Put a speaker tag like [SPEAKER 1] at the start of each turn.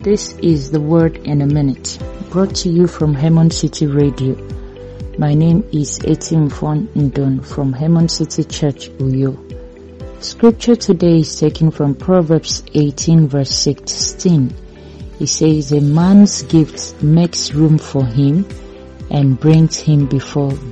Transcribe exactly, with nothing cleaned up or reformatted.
[SPEAKER 1] This is the Word in a Minute, brought to you from Hemon City Radio. My name is Etimfon Ndon from Hemon City Church, Uyo. Scripture today is taken from Proverbs eighteen verse sixteen. It says, a man's gift makes room for him and brings him before